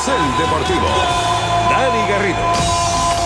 Carrusel Deportivo. Dani Garrido.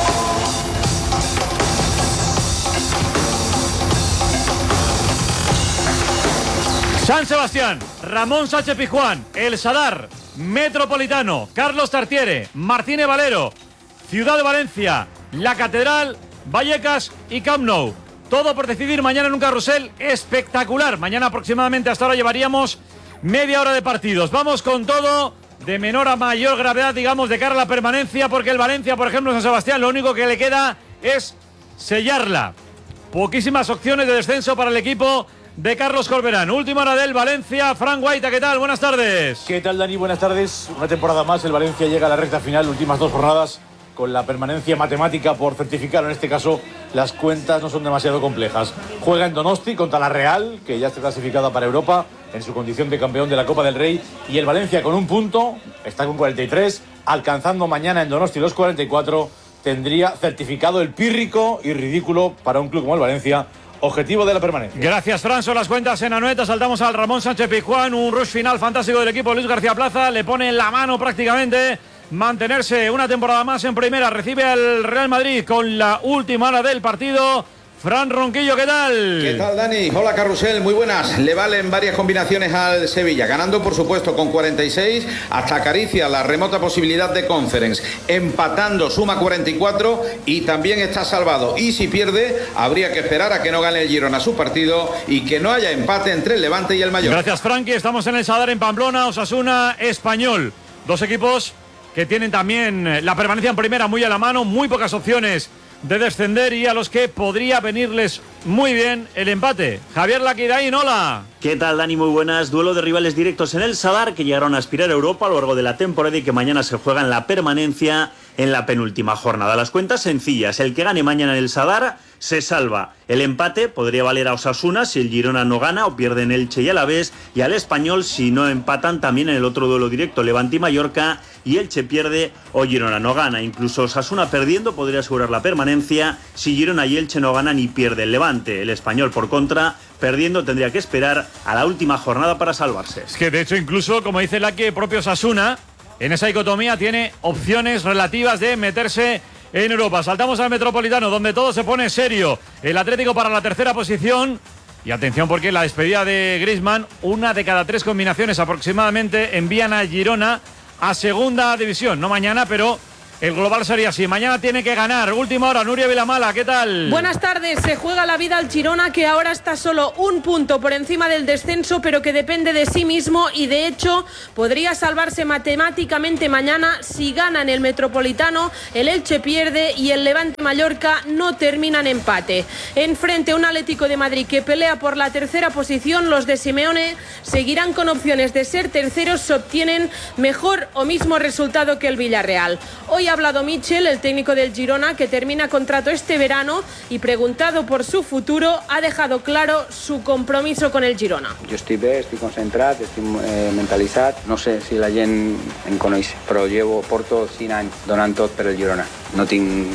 San Sebastián, Ramón Sánchez Pizjuán, El Sadar, Metropolitano, Carlos Tartiere, Martínez Valero, Ciudad de Valencia, La Catedral, Vallecas y Camp Nou. Todo por decidir mañana en un carrusel espectacular. Mañana aproximadamente hasta ahora llevaríamos media hora de partidos. Vamos con todo de menor a mayor gravedad, digamos, de cara a la permanencia, porque el Valencia, por ejemplo, San Sebastián, lo único que le queda es sellarla. Poquísimas opciones de descenso para el equipo de Carlos Corberán. Última hora del Valencia. Fran Guaita, ¿qué tal? Buenas tardes. ¿Qué tal, Dani? Buenas tardes. Una temporada más, el Valencia llega a la recta final, últimas 2 jornadas, con la permanencia matemática por certificar. En este caso, las cuentas no son demasiado complejas. Juega en Donosti contra la Real, que ya está clasificada para Europa en su condición de campeón de la Copa del Rey, y el Valencia con un punto, está con 43, alcanzando mañana en Donosti los 44, tendría certificado el pírrico y ridículo para un club como el Valencia objetivo de la permanencia. Gracias, Fran. Son las cuentas en Anoeta. Saltamos al Ramón Sánchez Pizjuán. Un rush final fantástico del equipo. Luis García Plaza le pone en la mano prácticamente mantenerse una temporada más en primera. Recibe al Real Madrid con la última hora del partido. Fran Ronquillo, ¿qué tal? ¿Qué tal, Dani? Hola, Carrusel, muy buenas. Le valen varias combinaciones al Sevilla, ganando por supuesto con 46, hasta acaricia la remota posibilidad de Conference, empatando suma 44 y también está salvado. Y si pierde, habría que esperar a que no gane el Girona su partido y que no haya empate entre el Levante y el Mallorca. Gracias, Frankie. Estamos en el Sadar en Pamplona, Osasuna, Español. Dos equipos que tienen también la permanencia en primera muy a la mano, muy pocas opciones de descender y a los que podría venirles muy bien el empate. Javier Laquiraín, hola. ¿Qué tal, Dani? Muy buenas. Duelo de rivales directos en el Sadar, que llegaron a aspirar a Europa a lo largo de la temporada y que mañana se juegan la permanencia en la penúltima jornada. Las cuentas sencillas. El que gane mañana en el Sadar se salva. El empate podría valer a Osasuna si el Girona no gana o pierde en Elche y Alavés, y al Español si no empatan también en el otro duelo directo, Levante y Mallorca, y Elche pierde o Girona no gana. Incluso Osasuna perdiendo podría asegurar la permanencia si Girona y Elche no ganan y pierde el Levante. El Español, por contra, perdiendo tendría que esperar a la última jornada para salvarse. Es que de hecho incluso, como dice Laque, propio Osasuna en esa dicotomía tiene opciones relativas de meterse en Europa. Saltamos al Metropolitano, donde todo se pone serio. El Atlético para la tercera posición. Y atención, porque la despedida de Griezmann, una de cada 3 combinaciones aproximadamente envían a Girona a segunda división. No mañana, pero el global sería así. Mañana tiene que ganar. Última hora, Nuria Vilamala, ¿qué tal? Buenas tardes. Se juega la vida al Girona, que ahora está solo un punto por encima del descenso, pero que depende de sí mismo y de hecho podría salvarse matemáticamente mañana si ganan el Metropolitano, el Elche pierde y el Levante Mallorca no terminan empate. Enfrente un Atlético de Madrid que pelea por la tercera posición. Los de Simeone seguirán con opciones de ser terceros si obtienen mejor o mismo resultado que el Villarreal. Hoy ha hablado Michel, el técnico del Girona, que termina contrato este verano, y preguntado por su futuro ha dejado claro su compromiso con el Girona. Jo estic bé, estic concentrat, estic mentalitzat. No sé si la gent em coneix, però porto 5 anys donant tot per el Girona. No tinc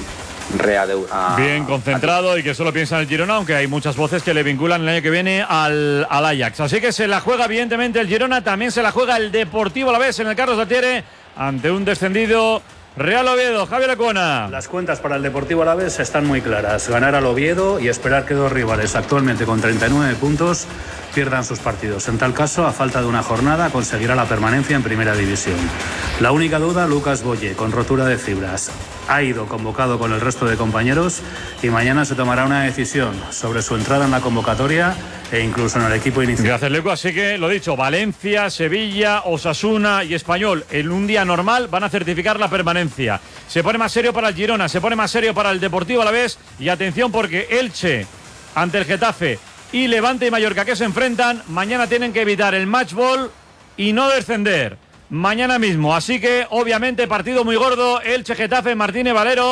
bien concentrado y que solo piensa en el Girona, aunque hay muchas voces que le vinculan el año que viene al Ajax. Así que se la juega evidentemente el Girona, también se la juega el Deportivo Alavés en el Carlos Tartiere ante un descendido Real Oviedo. Javier Acuona. Las cuentas para el Deportivo Alavés están muy claras. Ganar al Oviedo y esperar que 2 rivales actualmente con 39 puntos pierdan sus partidos. En tal caso, a falta de una jornada, conseguirá la permanencia en Primera División. La única duda, Lucas Boye, con rotura de fibras. Ha ido convocado con el resto de compañeros y mañana se tomará una decisión sobre su entrada en la convocatoria e incluso en el equipo inicial. Gracias, Leco. Así que lo dicho, Valencia, Sevilla, Osasuna y Español en un día normal van a certificar la permanencia. Se pone más serio para el Girona, se pone más serio para el Deportivo Alavés, y atención porque Elche ante el Getafe y Levante y Mallorca, que se enfrentan, mañana tienen que evitar el match ball y no descender mañana mismo. Así que obviamente partido muy gordo. Elche, Getafe, Martínez Valero,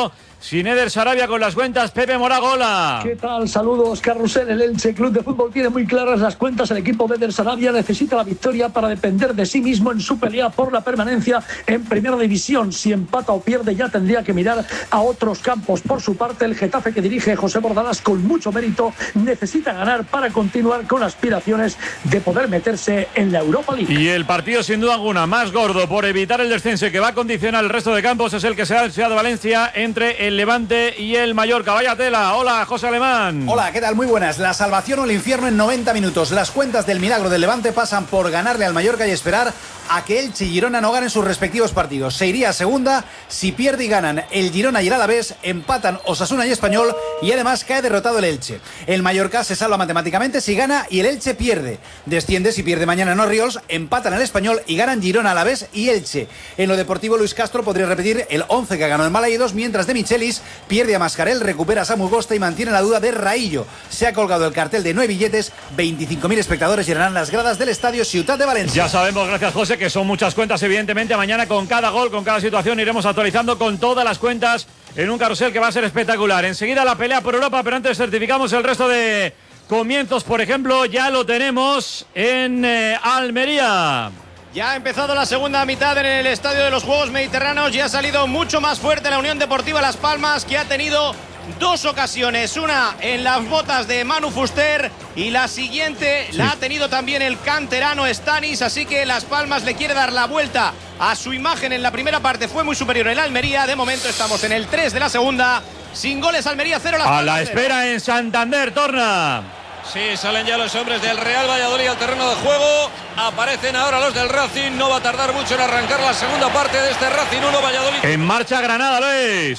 Sineder Sarabia con las cuentas. Pepe Morago, hola. ¿Qué tal? Saludos, Carrusel. El Elche Club de Fútbol tiene muy claras las cuentas. El equipo de Eder Sarabia necesita la victoria para depender de sí mismo en su pelea por la permanencia en Primera División. Si empata o pierde, ya tendría que mirar a otros campos. Por su parte, el Getafe, que dirige José Bordalas con mucho mérito, necesita ganar para continuar con aspiraciones de poder meterse en la Europa League. Y el partido, sin duda alguna, más gordo por evitar el descenso y que va a condicionar el resto de campos es el que será en Ciudad de Valencia entre el Levante y el Mallorca. Vaya tela. Hola, José Alemán. Hola, ¿qué tal? Muy buenas. La salvación o el infierno en 90 minutos. Las cuentas del milagro del Levante pasan por ganarle al Mallorca y esperar a que Elche y Girona no ganen sus respectivos partidos. Se iría a segunda. Si pierde y ganan el Girona y el Alavés, empatan Osasuna y Español y además cae derrotado el Elche. El Mallorca se salva matemáticamente si gana y el Elche pierde. Desciende si pierde mañana en Orriols, empatan el Español y ganan Girona, Alavés y Elche. En lo deportivo, Luis Castro podría repetir el 11 que ganó en Malaídos, mientras de Michelis pierde a Mascarell, recupera a Samu Gosta y mantiene la duda de Raillo. Se ha colgado el cartel de 9 billetes, 25.000 espectadores llenarán las gradas del estadio Ciutat de Valencia. Ya sabemos, gracias José, que son muchas cuentas, evidentemente. Mañana con cada gol, con cada situación, iremos actualizando con todas las cuentas en un carrusel que va a ser espectacular. Enseguida la pelea por Europa, pero antes certificamos el resto de comienzos. Por ejemplo, ya lo tenemos en Almería. Ya ha empezado la segunda mitad en el Estadio de los Juegos Mediterráneos y ha salido mucho más fuerte la Unión Deportiva Las Palmas, que ha tenido dos ocasiones, una en las botas de Manu Fuster y la siguiente la ha tenido también el canterano Stanis, así que Las Palmas le quiere dar la vuelta a su imagen. En la primera parte fue muy superior el Almería, de momento estamos en el 3 de la segunda, sin goles. Almería 0, Las Palmas a la espera en Santander, Torna. Sí, salen ya los hombres del Real Valladolid al terreno de juego. Aparecen ahora los del Racing. No va a tardar mucho en arrancar la segunda parte de este Racing 1 Valladolid. En marcha Granada, Luis.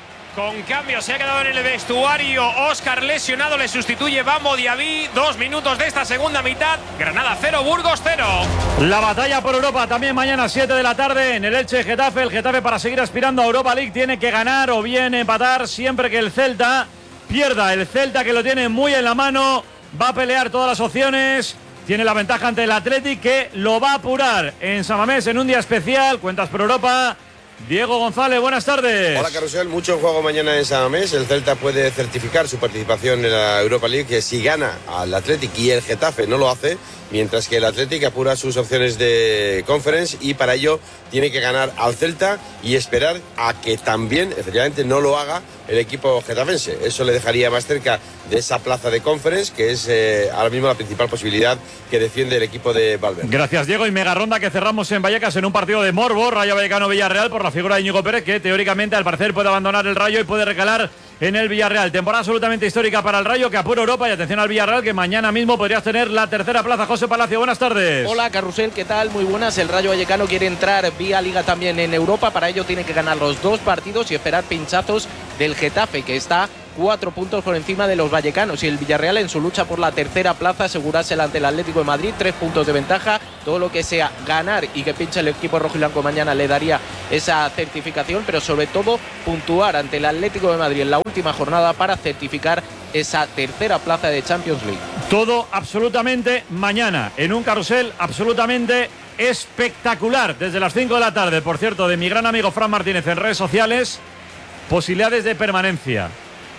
Con cambio, se ha quedado en el vestuario Óscar lesionado, le sustituye Bambo Diaby. 2 minutos de esta segunda mitad. Granada 0, Burgos 0. La batalla por Europa también mañana 7 de la tarde en el Elche Getafe. El Getafe, para seguir aspirando a Europa League, tiene que ganar o bien empatar siempre que el Celta pierda. El Celta, que lo tiene muy en la mano, va a pelear todas las opciones. Tiene la ventaja ante el Athletic, que lo va a apurar en San Mamés en un día especial. Cuentas por Europa. Diego González, buenas tardes. Hola, Carrusel, mucho juego mañana en San Mamés. El Celta puede certificar su participación en la Europa League, que si gana al Athletic y el Getafe no lo hace, mientras que el Athletic apura sus opciones de Conference y para ello tiene que ganar al Celta y esperar a que también, efectivamente, no lo haga el equipo getafense. Eso le dejaría más cerca de esa plaza de Conference, que es ahora mismo la principal posibilidad que defiende el equipo de Valverde. Gracias, Diego. Y mega ronda que cerramos en Vallecas en un partido de morbo, Rayo Vallecano-Villarreal, por la figura de Íñigo Pérez, que teóricamente al parecer puede abandonar el Rayo y puede recalar en el Villarreal. Temporada absolutamente histórica para el Rayo, que apura Europa, y atención al Villarreal, que mañana mismo podrías tener la tercera plaza. José Palacio, buenas tardes. Hola, Carrusel, ¿qué tal? Muy buenas. El Rayo Vallecano quiere entrar vía Liga también en Europa. Para ello tiene que ganar los 2 partidos y esperar pinchazos del Getafe, que está 4 puntos por encima de los vallecanos, y el Villarreal, en su lucha por la tercera plaza, asegurársela ante el Atlético de Madrid. 3 puntos de ventaja. Todo lo que sea ganar y que pinche el equipo rojo y blanco mañana le daría esa certificación, pero sobre todo puntuar ante el Atlético de Madrid en la última jornada para certificar esa tercera plaza de Champions League. Todo absolutamente mañana en un carrusel absolutamente espectacular desde las 5 de la tarde. Por cierto, de mi gran amigo Fran Martínez en redes sociales, posibilidades de permanencia.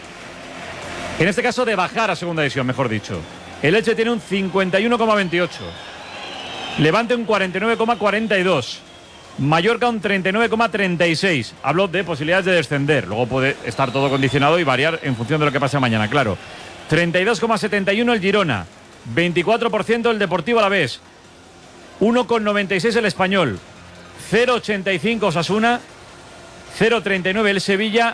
En este caso de bajar a segunda división, mejor dicho. El Elche tiene un 51,28. Levante un 49,42. Mallorca un 39,36. Hablo de posibilidades de descender. Luego puede estar todo condicionado y variar en función de lo que pase mañana, claro. 32,71 el Girona. 24% el Deportivo Alavés. 1,96 el Español. 0,85 Osasuna. 0,39 el Sevilla.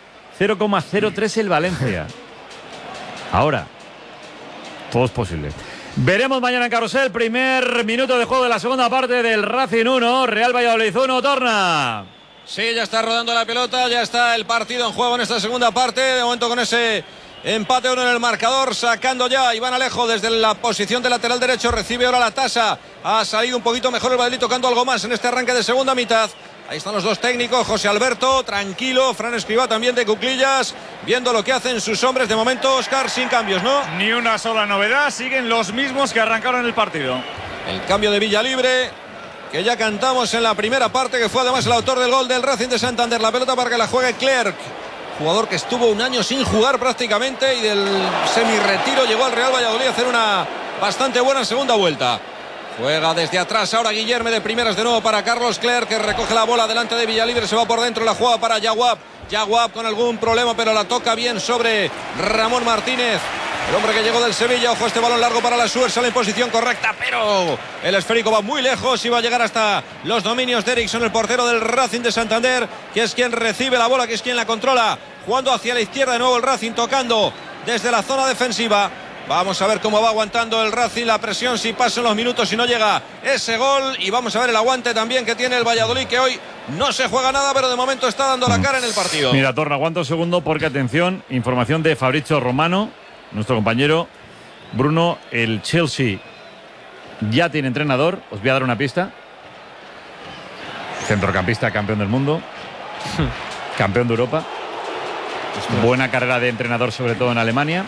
0,03 el Valencia. Ahora, todo es posible. Veremos mañana en Carrusel. Primer minuto de juego de la segunda parte del Racing 1, Real Valladolid 1, Torna. Sí, ya está rodando la pelota, ya está el partido en juego en esta segunda parte. De momento con ese empate 1 en el marcador, sacando ya Iván Alejo desde la posición de lateral derecho. Recibe ahora la tasa. Ha salido un poquito mejor el Valladolid, tocando algo más en este arranque de segunda mitad. Ahí están los dos técnicos, José Alberto, tranquilo, Fran Escribá también de cuclillas, viendo lo que hacen sus hombres. De momento, Óscar, sin cambios, ¿no? Ni una sola novedad, siguen los mismos que arrancaron el partido. El cambio de Villalibre, que ya cantamos en la primera parte, que fue además el autor del gol del Racing de Santander. La pelota para que la juegue Clerc. jugador que estuvo un año sin jugar prácticamente y del semi-retiro llegó al Real Valladolid a hacer una bastante buena segunda vuelta. Juega desde atrás ahora Guillerme de primeras de nuevo para Carlos Clerc, que recoge la bola delante de Villalibre, se va por dentro, la juega para Yaguab. Yaguab con algún problema, pero la toca bien sobre Ramón Martínez, el hombre que llegó del Sevilla. Ojo, este balón largo para la Suer, sale en posición correcta, pero el esférico va muy lejos y va a llegar hasta los dominios de Eriksson, el portero del Racing de Santander, que es quien recibe la bola, que es quien la controla, jugando hacia la izquierda de nuevo el Racing, tocando desde la zona defensiva. Vamos a ver cómo va aguantando el Racing, la presión, si pasan los minutos, si no llega ese gol. Y vamos a ver el aguante también que tiene el Valladolid, que hoy no se juega nada, pero de momento está dando la cara en el partido. Mira, Torra, aguanta un segundo porque, atención, información de Fabrizio Romano, nuestro compañero. Bruno, el Chelsea ya tiene entrenador. Os voy a dar una pista. Centrocampista, campeón del mundo, campeón de Europa, buena carrera de entrenador, sobre todo en Alemania.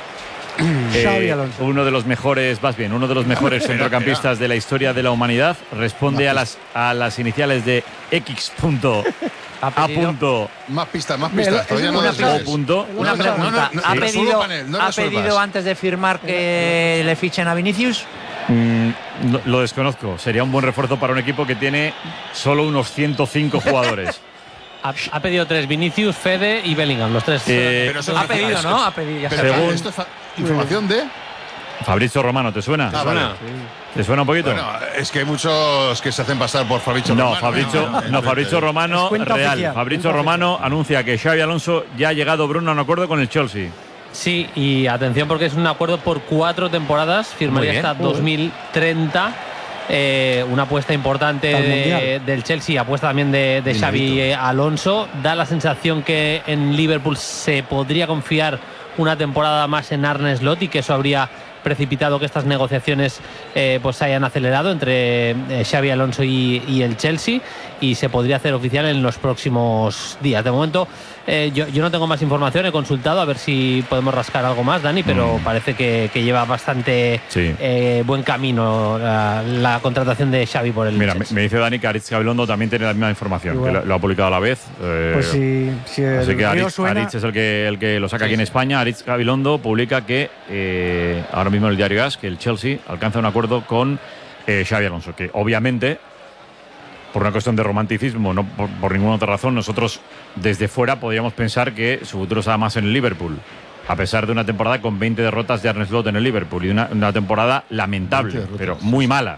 Uno de los mejores, uno de los mejores centrocampistas de la historia de la humanidad. Responde a las iniciales de X. Más pistas. Todavía no una pregunta. ¿Ha pedido antes de firmar que le fichen a Vinicius? Lo desconozco. Sería un buen refuerzo para un equipo que tiene solo unos 105 jugadores. Ha pedido 3, Vinicius, Fede y Bellingham, los 3. Ha pedido, ¿no? Ha pedido, ya según esto es información de Fabrizio Romano, ¿te suena? Vale. ¿Te suena un poquito? Bueno, es que hay muchos que se hacen pasar por Fabrizio Romano. Fabrizio Romano, real. Oficial. Fabrizio Romano anuncia que Xabi Alonso ya ha llegado, Bruno, a un acuerdo con el Chelsea. Sí, y atención porque es un acuerdo por 4 temporadas, firmaría hasta 2030. Una apuesta importante del Chelsea, apuesta también de Xabi Alonso. Da la sensación que en Liverpool se podría confiar una temporada más en Arne Slot y que eso habría precipitado que estas negociaciones pues se hayan acelerado entre Xabi Alonso y el Chelsea, y se podría hacer oficial en los próximos días. De momento yo no tengo más información, he consultado a ver si podemos rascar algo más, Dani, pero parece que lleva bastante buen camino la contratación de Xavi por el Mira, Chelsea. me dice Dani que Aritz Gabilondo también tiene la misma información, que lo ha publicado a la vez. Pues si así que Aritz suena... es el que lo saca aquí en España. Aritz Gabilondo publica que ahora mismo en el diario AS que el Chelsea alcanza un acuerdo con Xabi Alonso, que obviamente, por una cuestión de romanticismo, no por ninguna otra razón, nosotros desde fuera podríamos pensar que su futuro estaba más en el Liverpool, a pesar de una temporada con 20 derrotas de Arne Slot en el Liverpool y una temporada lamentable, pero muy mala.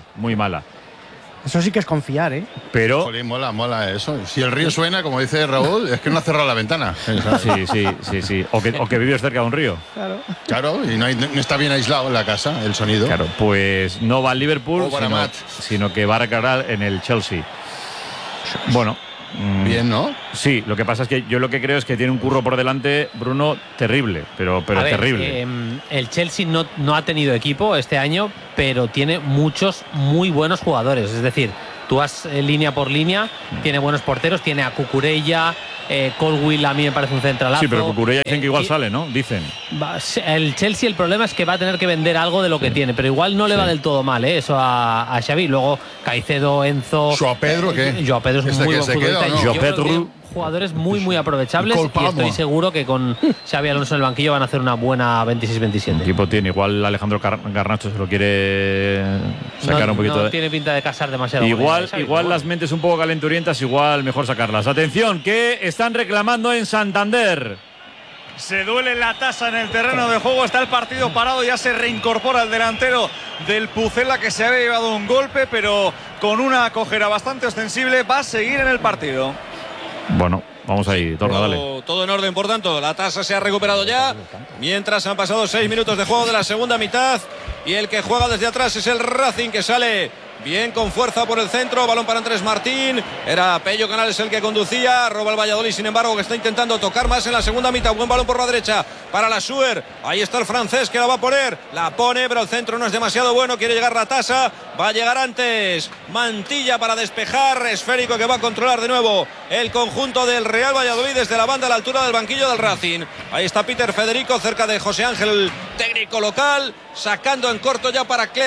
Eso sí que es confiar, ¿eh? Pero Jolín, mola eso. Si el río suena, como dice Raúl, es que no ha cerrado la ventana. Sí. O que vives cerca de un río. Claro, y no está bien aislado en la casa el sonido. Claro, pues no va al Liverpool, sino que va a recargar en el Chelsea. Bueno. Bien, ¿no? Sí, lo que pasa es que yo lo que creo es que tiene un curro por delante, Bruno, terrible, pero terrible. El Chelsea no ha tenido equipo este año, pero tiene muchos muy buenos jugadores. Es decir, tú vas línea por línea, tiene buenos porteros, tiene a Cucurella, Colwill a mí me parece un centralazo. Sí, pero Cucurella dicen que igual sale, ¿no? Dicen. El Chelsea, el problema es que va a tener que vender algo de lo que tiene, pero igual no le va del todo mal, eso a Xavi. Luego Caicedo, Enzo. ¿Joao Pedro qué? Joao Pedro es muy buen futbolista. Joao Pedro, jugadores muy aprovechables, y estoy seguro que con Xabi Alonso en el banquillo van a hacer una buena 26-27. El equipo tiene, igual Alejandro Garnacho se lo quiere sacar un poquito. No tiene pinta de casar demasiado. Igual las mentes un poco calenturientas, igual mejor sacarlas. Atención, que están reclamando en Santander. Se duele la tasa en el terreno de juego, está el partido parado, ya se reincorpora el delantero del Pucela, que se había llevado un golpe, pero con una cojera bastante ostensible va a seguir en el partido. Bueno, vamos ahí, Torra, dale. Todo en orden, por tanto, la tasa se ha recuperado ya, mientras han pasado 6 minutos de juego de la segunda mitad, y el que juega desde atrás es el Racing, que sale bien con fuerza por el centro, balón para Andrés Martín, era Pello Canales el que conducía, roba el Valladolid, sin embargo, que está intentando tocar más en la segunda mitad, buen balón por la derecha para la Suer, ahí está el francés que la va a poner, la pone, pero el centro no es demasiado bueno, quiere llegar la tasa, va a llegar antes Mantilla para despejar, esférico que va a controlar de nuevo el conjunto del Real Valladolid desde la banda a la altura del banquillo del Racing, ahí está Peter Federico cerca de José Ángel, técnico local, sacando en corto ya para Clerc.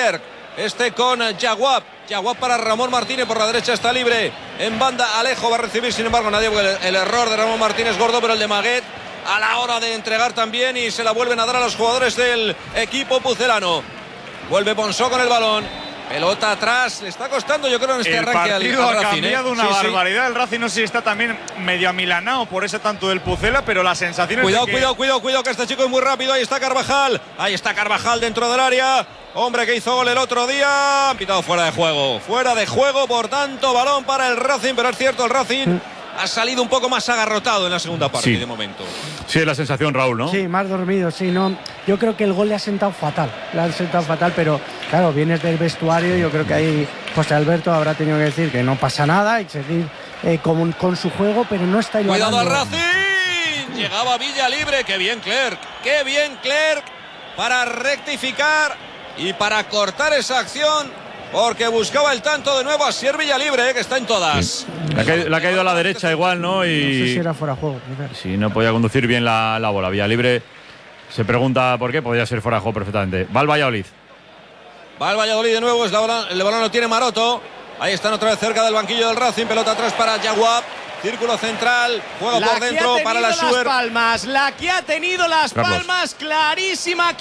con Yaguab. Yaguab para Ramón Martínez, por la derecha está libre. En banda Alejo va a recibir, sin embargo, nadie, porque el error de Ramón Martínez es gordo, pero el de Maguet a la hora de entregar también, y se la vuelven a dar a los jugadores del equipo pucelano. Vuelve Ponsó con el balón. Pelota atrás, le está costando, yo creo, en este arranque al partido al Racing. Ha cambiado una Sí, sí. barbaridad. El Racing no sé si está también medio amilanado por ese tanto del Pucela, pero la sensación Cuidado, es de que... cuidado, que este chico es muy rápido. Ahí está Carvajal dentro del área. Hombre que hizo gol el otro día. Han pitado fuera de juego, por tanto, balón para el Racing, pero es cierto, el Racing ha salido un poco más agarrotado en la segunda parte de momento. Sí, es la sensación, Raúl, ¿no? Sí, más dormido, sí, no. Yo creo que el gol le ha sentado fatal, pero claro, vienes del vestuario, yo creo que ahí José Alberto habrá tenido que decir que no pasa nada y seguir con su juego, pero no está igualando. Cuidado al Racing, llegaba Villa libre, qué bien Clerc para rectificar y para cortar esa acción, porque buscaba el tanto de nuevo a Asier Villalibre, que está en todas. Le ha caído a la derecha igual, ¿no? Y no sé si era fuera de juego. Sí, no podía conducir bien la bola. Villalibre se pregunta por qué, podía ser fuera de juego perfectamente. Va el Valladolid. De nuevo, el balón lo tiene Maroto. Ahí están otra vez cerca del banquillo del Racing, pelota atrás para Yaguab. Círculo central, juego por dentro para la Suer. La que ha tenido Las Palmas, clarísima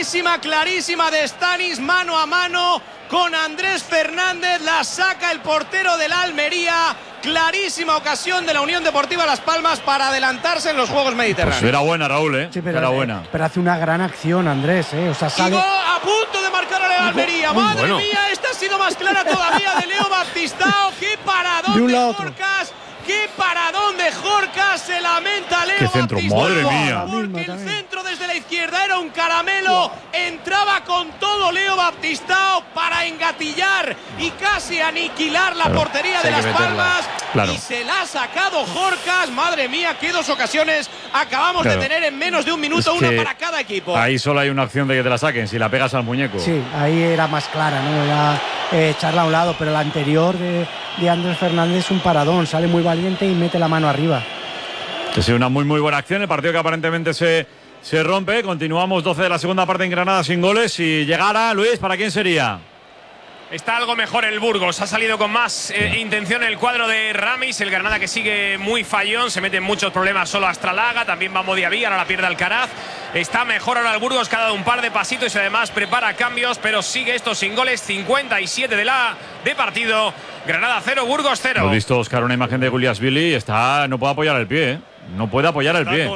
de Stanis, mano a mano con Andrés Fernández, la saca el portero del Almería. Clarísima ocasión de la Unión Deportiva Las Palmas para adelantarse en los Juegos Mediterráneos. Pues era buena, Raúl, ¿eh? Sí, pero, era buena. Pero hace una gran acción, Andrés, ¿eh? O sea, sale... a punto de marcar a Almería. Madre mía, esta ha sido más clara todavía de Leo Baptistao. ¡Qué paradón de Jorcas! ¡Qué paradón de Jorcas! Se lamenta Leo Baptistao. ¡Madre mía! Porque el centro desde la izquierda era un caramelo. Entraba con todo Leo Baptistao para engatillar y casi aniquilar la portería de Las Palmas. Y se la ha sacado Jorcas. Madre mía, qué dos ocasiones acabamos de tener en menos de un minuto, una para cada equipo. Ahí solo hay una opción de que te la saquen, si la pegas al muñeco. Sí, ahí era más clara, ¿no? Era echarla a un lado, pero la anterior de Andrés Fernández es un paradón, sale muy valiente y mete la mano arriba. Ha sido una muy buena acción, el partido que aparentemente se rompe. Continuamos 12 de la segunda parte en Granada sin goles. Si llegara, Luis, ¿para quién sería? Está algo mejor el Burgos, ha salido con más intención el cuadro de Ramis, el Granada que sigue muy fallón, se mete en muchos problemas solo Astralaga, también va Modiaví, ahora la pierde Alcaraz. Está mejor ahora el Burgos, que ha dado un par de pasitos y además prepara cambios, pero sigue esto sin goles, 57 de partido. Granada 0, Burgos 0. Hemos visto, Oscar, una imagen de Guliasvili, no puede apoyar el pie, ¿eh? No puede apoyar el pie.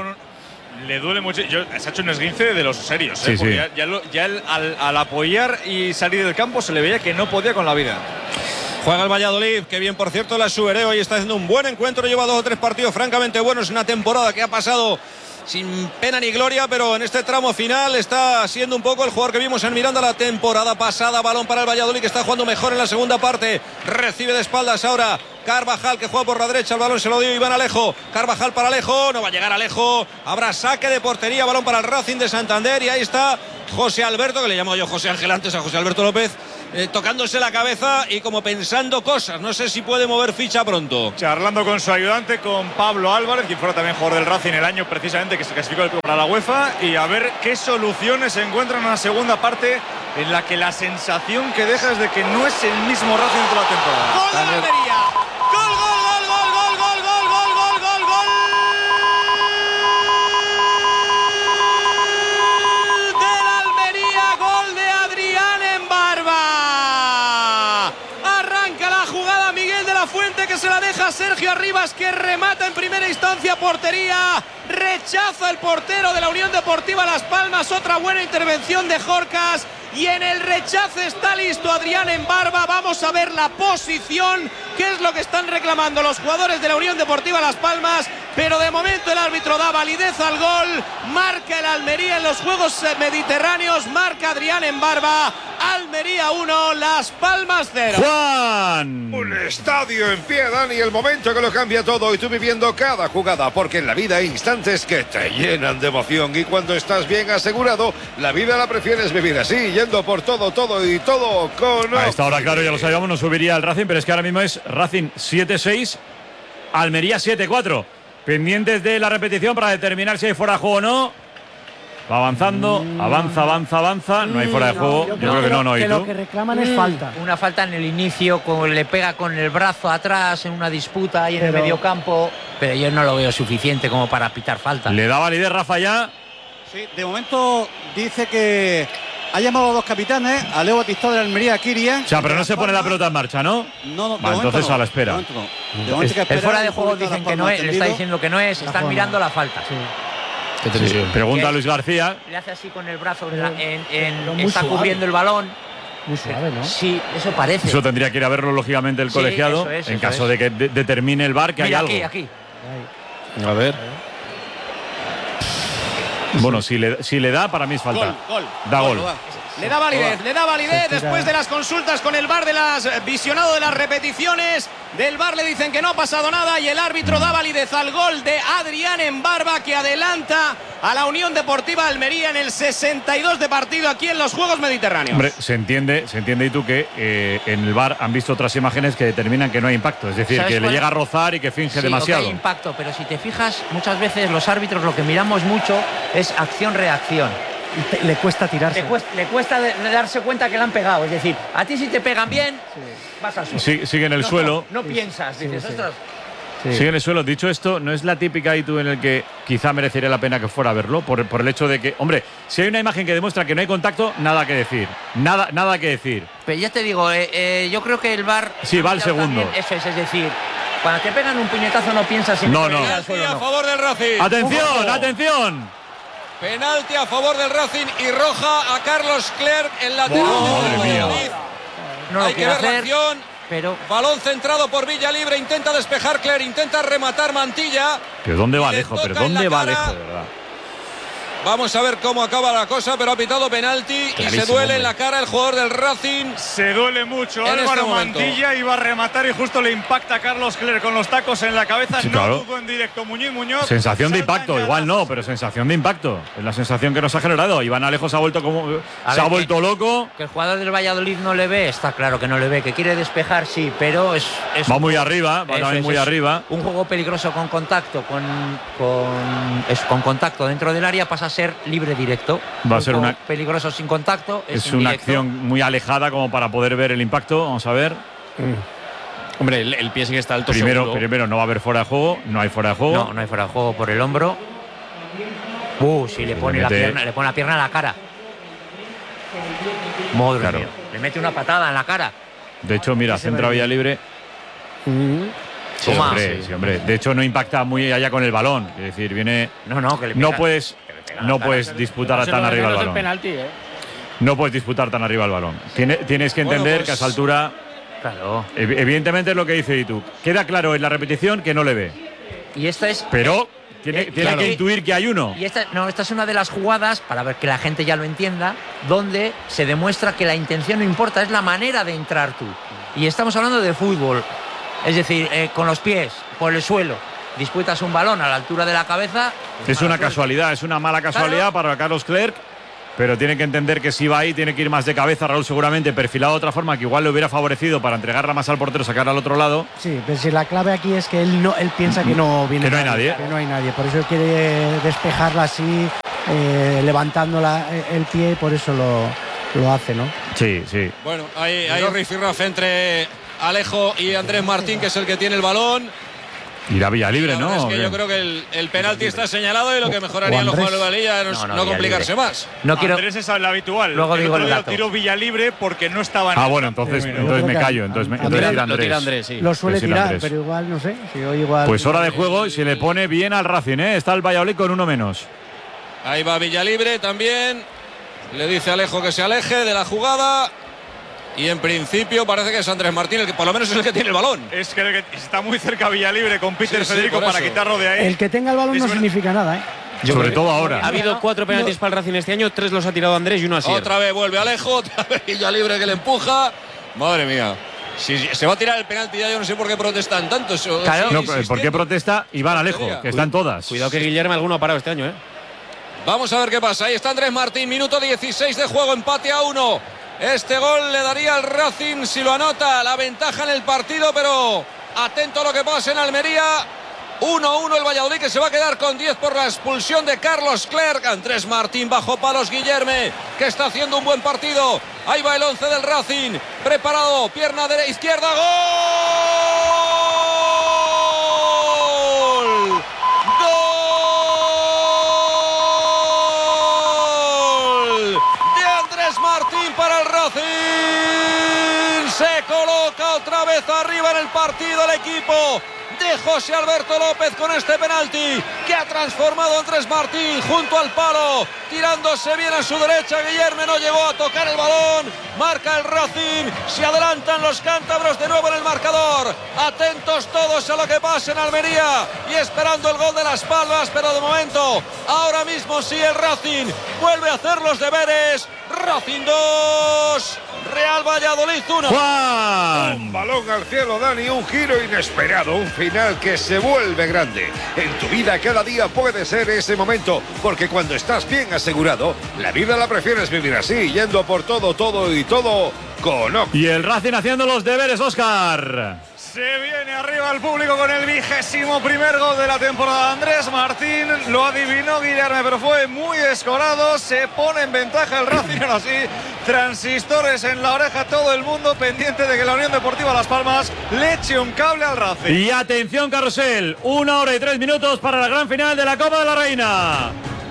Le duele mucho. Se ha hecho un esguince de los serios. Sí, sí. Ya al apoyar y salir del campo se le veía que no podía con la vida. Juega el Valladolid, que bien, por cierto, la Suber hoy está haciendo un buen encuentro. Lleva 2 o 3 partidos francamente buenos. Una temporada que ha pasado sin pena ni gloria, pero en este tramo final está siendo un poco el jugador que vimos en Miranda la temporada pasada. Balón para el Valladolid, que está jugando mejor en la segunda parte. Recibe de espaldas ahora Carvajal, que juega por la derecha. El balón se lo dio Iván Alejo. Carvajal para Alejo, no va a llegar Alejo. Habrá saque de portería, balón para el Racing de Santander. Y ahí está José Alberto, que le llamo yo José Ángel antes a José Alberto López, tocándose la cabeza y como pensando cosas. No sé si puede mover ficha pronto. Charlando con su ayudante, con Pablo Álvarez, quien fuera también jugador del Racing el año precisamente que se clasificó para la UEFA, y a ver qué soluciones se encuentran en la segunda parte, en la que la sensación que deja es de que no es el mismo Racing de toda la temporada. ¡Gol de Almería! Se la deja Sergio Arribas, que remata en primera instancia portería. Rechaza el portero de la Unión Deportiva Las Palmas. Otra buena intervención de Jorcas. Y en el rechace está listo Adrián Embarba. Vamos a ver la posición, qué es lo que están reclamando los jugadores de la Unión Deportiva Las Palmas. Pero de momento el árbitro da validez al gol. Marca el Almería en los Juegos Mediterráneos. Marca Adrián Embarba. Almería 1, Las Palmas 0. ¡Juan! Un estadio en pie, Dani, el momento que lo cambia todo, y tú viviendo cada jugada, porque en la vida hay instantes que te llenan de emoción, y cuando estás bien asegurado, la vida la prefieres vivir así, yendo por todo y todo con... A esta hora, claro, ya lo sabíamos, no subiría el Racing, pero es que ahora mismo es Racing 7-6, Almería 7-4. Pendientes de la repetición para determinar si hay fuera de juego o no. Va avanzando, avanza. No hay fuera de juego. Yo creo que no. ¿Y tú? Lo que reclaman es falta. Una falta en el inicio, le pega con el brazo atrás en una disputa ahí en el mediocampo. Pero yo no lo veo suficiente como para pitar falta. ¿Le da validez Rafa ya? Sí, de momento dice que ha llamado a dos capitanes, a Leo Batistao de la Almería, a Kiria. O sea, pero no se pone la pelota en marcha, ¿no? No. Vale, entonces a la espera. El fuera de juego dicen que no es, le está diciendo que no es, están mirando la falta. Sí. Pregunta a Luis García. Le hace así con el brazo, está cubriendo el balón. Muy suave, ¿no? Sí, eso parece. Eso tendría que ir a verlo, lógicamente, el colegiado, en caso de que determine el VAR que Mira, hay algo. Aquí. A ver. Bueno, si le da, para mí es falta. Gol. Da gol. Le da validez después de las consultas con el VAR, de las visionado de las repeticiones del VAR. Le dicen que no ha pasado nada y el árbitro da validez al gol de Adrián Embarba, que adelanta a la Unión Deportiva Almería en el 62 de partido aquí en los Juegos Mediterráneos. Hombre, se entiende y tú que en el VAR han visto otras imágenes que determinan que no hay impacto, es decir, que le llega a rozar y que finge demasiado. Sí, hay impacto, pero si te fijas, muchas veces los árbitros lo que miramos mucho es acción-reacción. Le cuesta tirarse. Le cuesta darse cuenta que le han pegado. Es decir, a ti si te pegan bien, vas al suelo. Sigue en el suelo. No piensas, dices, ostras. Sigue en el suelo. Dicho esto, no es la típica Itu en el que quizá merecería la pena que fuera a verlo, por el hecho de que, hombre, si hay una imagen que demuestra que no hay contacto, nada que decir. Nada que decir. Pero ya te digo, yo creo que el VAR... Sí, va al segundo. Eso es decir, cuando te pegan un puñetazo no piensas si no. Al suelo, a favor del Racing. ¡Atención! Penalti a favor del Racing y roja a Carlos Clerc, el lateral. Madre mía. Hay que ver la acción. Pero balón centrado por Villalibre, intenta despejar Clerc, intenta rematar Mantilla. ¿Pero dónde va Alejo? ¿Pero dónde va Alejo, de verdad? Vamos a ver cómo acaba la cosa, pero ha pitado penalti y se duele en la cara el jugador del Racing. Se duele mucho. Álvaro Mantilla iba a rematar y justo le impacta a Carlos Clerc con los tacos en la cabeza. Sí, no claro. tuvo en directo Muñoz. Sensación de impacto, igual no, pero sensación de impacto. Es la sensación que nos ha generado. Iván Alejo se ha vuelto loco. Que el jugador del Valladolid no le ve, está claro que no le ve, que quiere despejar, sí, pero va muy arriba, va también muy arriba. Un juego peligroso con contacto, con contacto dentro del área pasa a ser libre directo. Va a ser una peligroso sin contacto. Es una acción muy alejada como para poder ver el impacto. Vamos a ver. Hombre, el pie sí que está alto. Primero no va a haber fuera de juego. No hay fuera de juego. No hay fuera de juego por el hombro. Sí, le pone la pierna en la cara. Madre mía. Le mete una patada en la cara. De hecho, mira, centra Villalibre. Sí, hombre. De hecho, no impacta muy allá con el balón. Es decir, viene. No puedes disputar tan arriba el balón. No puedes disputar tan arriba el balón. Tienes que entender que a esa altura. Claro. Evidentemente es lo que dice Itu. Queda claro en la repetición que no le ve. Y esto es. Pero tiene que intuir que hay uno. Y esta es una de las jugadas, para ver que la gente ya lo entienda, donde se demuestra que la intención no importa, es la manera de entrar tú. Y estamos hablando de fútbol. Es decir, con los pies, por el suelo. Disputas un balón a la altura de la cabeza. Es una casualidad, es una mala casualidad para Carlos Clerc, pero tiene que entender que si va ahí tiene que ir más de cabeza. Raúl seguramente perfilado de otra forma que igual le hubiera favorecido para entregarla más al portero, sacarla al otro lado. Sí, pero si la clave aquí es que él piensa que no viene. Que no hay nadie. Que no hay nadie, por eso quiere despejarla así, levantando el pie y por eso lo hace, ¿no? Sí. Bueno, hay rifirrafe entre Alejo y Andrés Martín, que es el que tiene el balón. Irá Villalibre, ¿no? Es que yo creo que el penalti está señalado y lo que mejoraría en los jugadores de Valilla es no complicarse más. Andrés es el habitual. Luego digo el dato. Tiró Villalibre porque no estaba en bueno, entonces me callo. Entonces tira Andrés. Lo suele tirar, pero igual, no sé. Pues hora de juego y se le pone bien al Racing, ¿eh? Está el Valladolid con uno menos. Ahí va Villalibre también. Le dice a Alejo que se aleje de la jugada. Y en principio parece que es Andrés Martín el que por lo menos es el que tiene el balón. Es que está muy cerca Villalibre con Peter Federico para quitarlo de ahí. El que tenga el balón no significa nada, ¿eh? Sobre todo ahora. Ha habido 4 penaltis para el Racing este año, 3 los ha tirado Andrés y 1 Asier. Otra vez vuelve Alejo, otra vez Villalibre que le empuja. Madre mía. Si se va a tirar el penalti ya, yo no sé por qué protestan tanto. Claro. ¿Por qué protesta Iván Alejo? Que están todas. Cuidado que Guillermo alguno ha parado este año, ¿eh? Vamos a ver qué pasa. Ahí está Andrés Martín, minuto 16 de juego, empate a 1. Este gol le daría al Racing, si lo anota, la ventaja en el partido, pero atento a lo que pasa en Almería. 1-1 el Valladolid, que se va a quedar con 10 por la expulsión de Carlos Clerc. Andrés Martín bajo palos. Guillerme, que está haciendo un buen partido. Ahí va el 11 del Racing, preparado, pierna izquierda, ¡gol! ¡Gol! De Andrés Martín para el Racing. Se coloca otra vez arriba en el partido el equipo de José Alberto López con este penalti que ha transformado a Andrés Martín junto al palo, tirándose bien a su derecha. Guillerme no llegó a tocar el balón. Marca el Racing, se adelantan los cántabros de nuevo en el marcador. Atentos todos a lo que pasa en Almería y esperando el gol de Las Palmas, pero de momento, ahora mismo sí, el Racing vuelve a hacer los deberes. Racing 2, Real Valladolid 1. Un balón al cielo, Dani, un giro inesperado, un final que se vuelve grande. En tu vida cada día puede ser ese momento, porque cuando estás bien asegurado, la vida la prefieres vivir así, yendo por todo y todo con Octa. Y el Racing haciendo los deberes, Óscar. Se viene arriba el público con el 21º gol de la temporada. Andrés Martín lo adivinó Guillerme, pero fue muy escorado. Se pone en ventaja el Racing, ahora sí. Transistores en la oreja, todo el mundo pendiente de que la Unión Deportiva Las Palmas le eche un cable al Racing. Y atención, carrusel, 1 hora y 3 minutos para la gran final de la Copa de la Reina.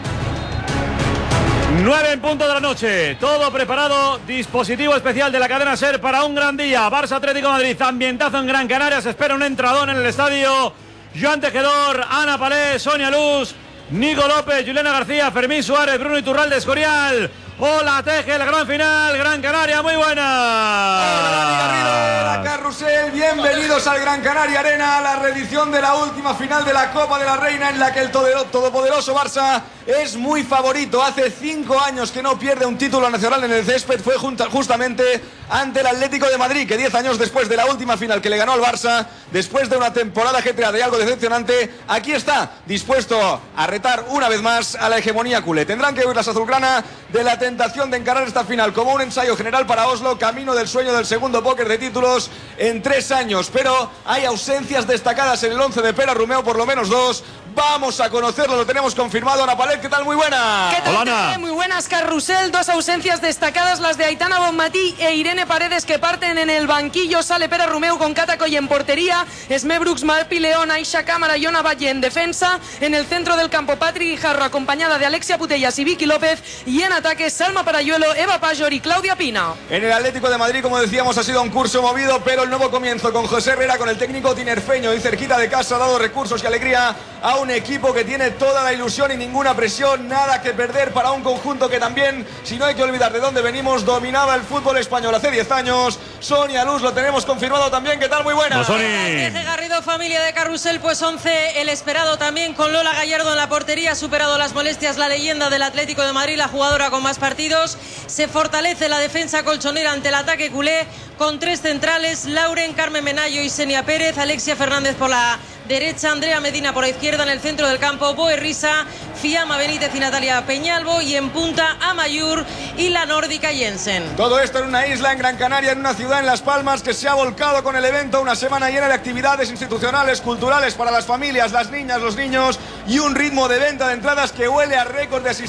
9 en punto de la noche, todo preparado, dispositivo especial de la cadena SER para un gran día. Barça Atlético de Madrid, ambientazo en Gran Canaria, se espera un entradón en el estadio. Joan Tejedor, Ana Palés, Sonia Luz, Nico López, Juliana García, Fermín Suárez, Bruno Iturralde, Escorial. Hola Teje, la gran final, Gran Canaria, muy buena. Hola Dani Garrido, la Carrusel, bienvenidos al Gran Canaria Arena, a la reedición de la última final de la Copa de la Reina, en la que el todopoderoso Barça es muy favorito. Hace 5 años que no pierde un título nacional en el césped, fue justamente ante el Atlético de Madrid, que 10 años después de la última final que le ganó al Barça, después de una temporada ajetreada y algo decepcionante, aquí está, dispuesto a retar una vez más a la hegemonía culé. Tendrán que huir las azulgrana de la tentación de encarar esta final como un ensayo general para Oslo, camino del sueño del segundo póker de títulos en 3 años, pero hay ausencias destacadas en el 11 de Pere Romeu, por lo menos 2. Vamos a conocerlo, lo tenemos confirmado. Ana Palet, ¿qué tal? Muy buena. ¿Qué tal? Hola, muy buenas, Carrusel. 2 ausencias destacadas, las de Aitana Bonmatí e Irene Paredes, que parten en el banquillo. Sale Pere Romeu con Catacoy en portería, Esme Brooks, Marpi León, Aisha Cámara y Ona Valle en defensa. En el centro del campo, Patri Guijarro, acompañada de Alexia Putellas y Vicky López. Y en ataque, Salma Parayuelo, Eva Pajor y Claudia Pina. En el Atlético de Madrid, como decíamos, ha sido un curso movido, pero el nuevo comienzo con José Herrera, con el técnico tinerfeño y cerquita de casa, ha dado recursos y alegría a un equipo que tiene toda la ilusión y ninguna presión, nada que perder para un conjunto que también, si no hay que olvidar de dónde venimos, dominaba el fútbol español hace 10 años. Sonia Luz, lo tenemos confirmado también. ¿Qué tal? Muy buena. Garrido, familia de Carrusel, pues 11 el esperado también, con Lola Gallardo en la portería. Ha superado las molestias la leyenda del Atlético de Madrid, la jugadora con más partidos. Se fortalece la defensa colchonera ante el ataque culé, con 3 centrales: Lauren, Carmen Menayo y Senia Pérez. Alexia Fernández por la derecha, Andrea Medina por la izquierda. En el centro del campo, Boe Risa, Fiamma Benítez y Natalia Peñalvo, y en punta Amayur y la nórdica Jensen. Todo esto en una isla en Gran Canaria, en una ciudad en Las Palmas que se ha volcado con el evento. Una semana llena de actividades institucionales, culturales para las familias, las niñas, los niños, y un ritmo de venta de entradas que huele a récord de asistencia